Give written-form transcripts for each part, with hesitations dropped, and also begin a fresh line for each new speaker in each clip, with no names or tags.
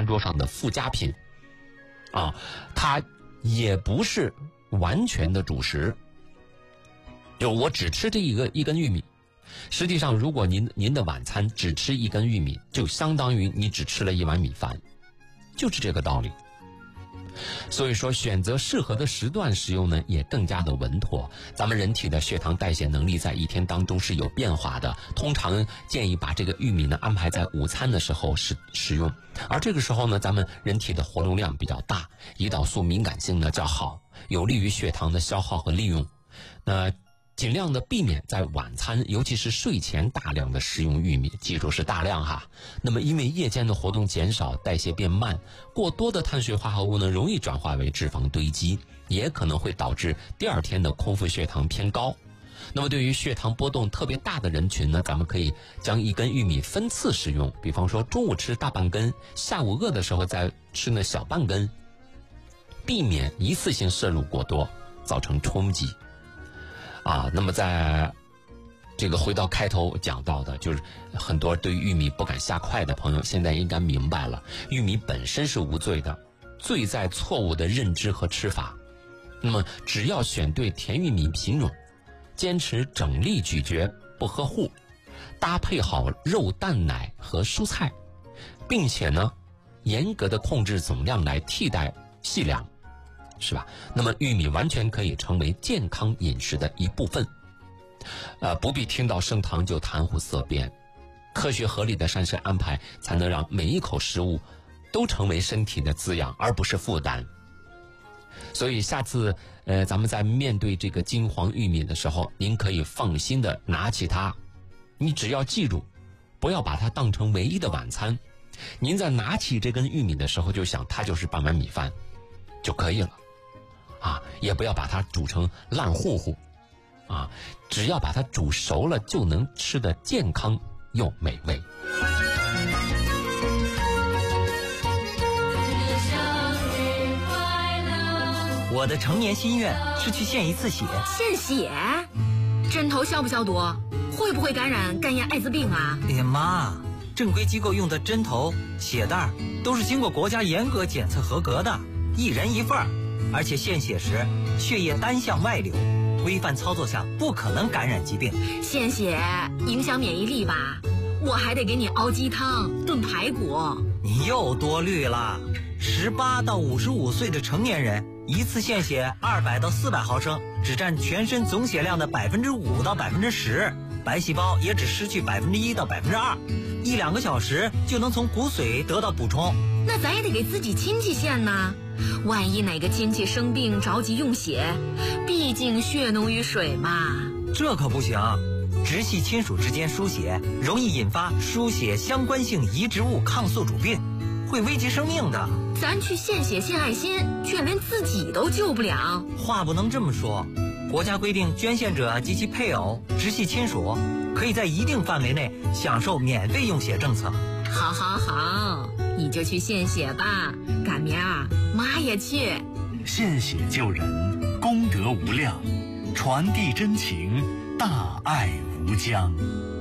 餐桌上的附加品啊，它也不是完全的主食。就我只吃这一根玉米，实际上如果您的晚餐只吃一根玉米，就相当于你只吃了一碗米饭，就是这个道理。所以说选择适合的时段食用呢，也更加的稳妥。咱们人体的血糖代谢能力在一天当中是有变化的，通常建议把这个玉米呢安排在午餐的时候食用，而这个时候呢，咱们人体的活动量比较大，胰岛素敏感性呢较好，有利于血糖的消耗和利用。那尽量的避免在晚餐，尤其是睡前大量的食用玉米，记住是大量哈。那么因为夜间的活动减少，代谢变慢，过多的碳水化合物呢容易转化为脂肪堆积，也可能会导致第二天的空腹血糖偏高。那么对于血糖波动特别大的人群呢，咱们可以将一根玉米分次食用，比方说中午吃大半根，下午饿的时候再吃呢小半根，避免一次性摄入过多，造成冲击。那么在这个回到开头讲到的，就是很多对玉米不敢下筷的朋友，现在应该明白了，玉米本身是无罪的，罪在错误的认知和吃法。那么只要选对甜玉米品种，坚持整粒咀嚼不呵护，搭配好肉蛋奶和蔬菜，并且呢严格的控制总量来替代细粮，是吧？那么玉米完全可以成为健康饮食的一部分。不必听到升糖就谈虎色变，科学合理的膳食安排才能让每一口食物都成为身体的滋养，而不是负担。所以下次咱们在面对这个金黄玉米的时候，您可以放心的拿起它，你只要记住不要把它当成唯一的晚餐，您在拿起这根玉米的时候就想它就是半碗米饭就可以了也不要把它煮成烂糊糊只要把它煮熟了就能吃得健康又美味。
我的成年心愿是去献一次血。
献血？针头消不消毒？会不会感染肝炎艾滋病啊？
哎呀妈，正规机构用的针头、血袋都是经过国家严格检测合格的，一人一份儿。而且献血时血液单向外流，规范操作下不可能感染疾病。
献血影响免疫力吧？我还得给你熬鸡汤、炖排骨。
你又多虑了。18到55岁的成年人，一次献血200到400毫升，只占全身总血量的5%到10%，白细胞也只失去1%到2%，1-2个小时就能从骨髓得到补充。
那咱也得给自己亲戚献呢，万一哪个亲戚生病着急用血，毕竟血浓于水嘛。
这可不行，直系亲属之间输血容易引发输血相关性移植物抗宿主病，会危及生命的。
咱去献血献爱心，却连自己都救不了。
话不能这么说，国家规定捐献者及其配偶、直系亲属可以在一定范围内享受免费用血政策。
好好好，你就去献血吧，赶明儿妈也去。
献血救人，功德无量，传递真情，大爱无疆。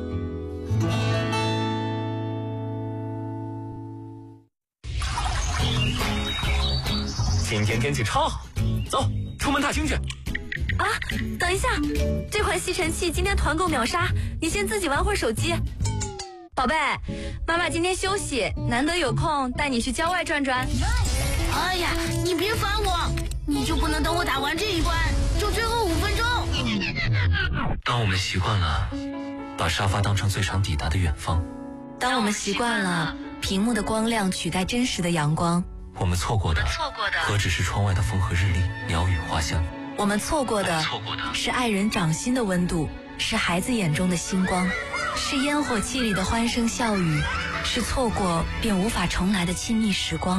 今天天气超好，走，出门踏青去。
等一下，这款吸尘器今天团购秒杀，你先自己玩会儿手机。宝贝，妈妈今天休息，难得有空带你去郊外转转。
哎呀，你别烦我，你就不能等我打完这一关，就最后5分钟？
当我们习惯了把沙发当成最长抵达的远方，
当我们习惯了屏幕的光亮取代真实的阳光，
我们错过的何止是窗外的风和日丽、鸟语花香？
我们错过的是爱人掌心的温度，是孩子眼中的星光，是烟火气里的欢声笑语，是错过便无法重来的亲密时光。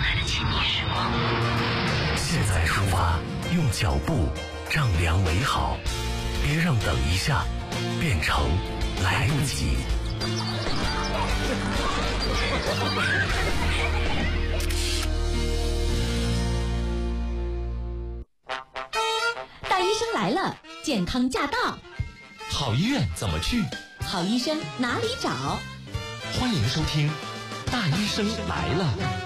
现在出发，用脚步丈量美好，别让等一下变成来不及。
大医生来了，健康驾到。
好医院怎么去？
好医生哪里找？
欢迎收听《大医生来了》。